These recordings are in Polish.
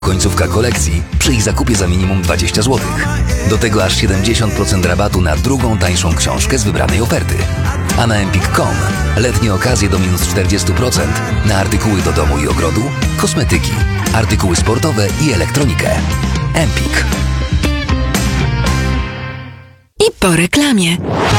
Końcówka kolekcji przy ich zakupie za minimum 20 zł. Do tego aż 70% rabatu na drugą tańszą książkę z wybranej oferty. A na empik.com letnie okazje do minus 40% na artykuły do domu i ogrodu, kosmetyki, artykuły sportowe i elektronikę. Empik. I po reklamie.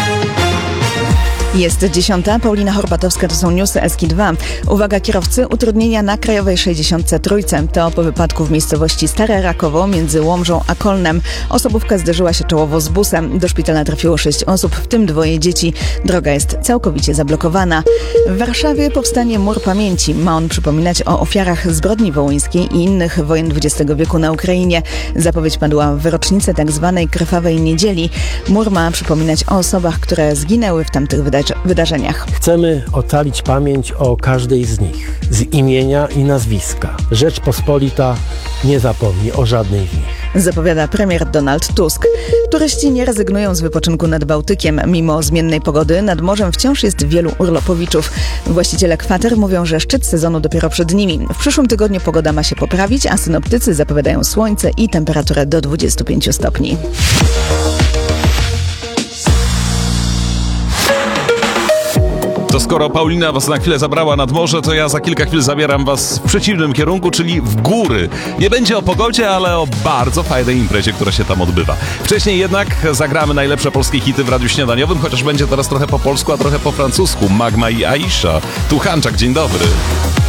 Jest 10. Paulina Horbatowska, to są newsy SK2. Uwaga kierowcy, utrudnienia na Krajowej 63. To po wypadku w miejscowości Stare Rakowo między Łomżą a Kolnem. Osobówka zderzyła się czołowo z busem. Do szpitala trafiło 6 osób, w tym 2 dzieci. Droga jest całkowicie zablokowana. W Warszawie powstanie Mur Pamięci. Ma on przypominać o ofiarach zbrodni wołyńskiej i innych wojen XX wieku na Ukrainie. Zapowiedź padła w rocznicę tzw. Krwawej Niedzieli. Mur ma przypominać o osobach, które zginęły w tamtych wydarzeniach. Chcemy ocalić pamięć o każdej z nich, z imienia i nazwiska. Rzeczpospolita nie zapomni o żadnej z nich. Zapowiada premier Donald Tusk. Turyści nie rezygnują z wypoczynku nad Bałtykiem. Mimo zmiennej pogody nad morzem wciąż jest wielu urlopowiczów. Właściciele kwater mówią, że szczyt sezonu dopiero przed nimi. W przyszłym tygodniu pogoda ma się poprawić, a synoptycy zapowiadają słońce i temperaturę do 25 stopni. To skoro Paulina was na chwilę zabrała nad morze, to ja za kilka chwil zabieram was w przeciwnym kierunku, czyli w góry. Nie będzie o pogodzie, ale o bardzo fajnej imprezie, która się tam odbywa. Wcześniej jednak zagramy najlepsze polskie hity w Radiu Śniadaniowym, chociaż będzie teraz trochę po polsku, a trochę po francusku. Magma i Aisha. Tu Hanczak, dzień dobry.